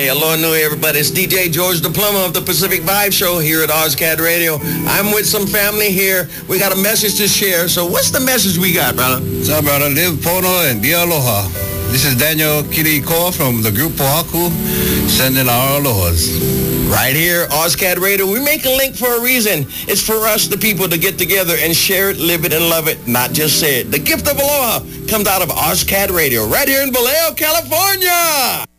Hey, aloha everybody. It's DJ George the Plumber of the Pacific Vibe Show here at OzCat Radio. I'm with some family here. We got a message to share. So what's the message we got, brother? What's up, brother? Live Pono and be aloha. This is Daniel Kirikoa from the group Pohaku, sending our alohas. Right here, OzCat Radio. We make a link for a reason. It's for us, the people, to get together and share it, live it, and love it, not just say it. The gift of aloha comes out of OzCat Radio right here in Vallejo, California.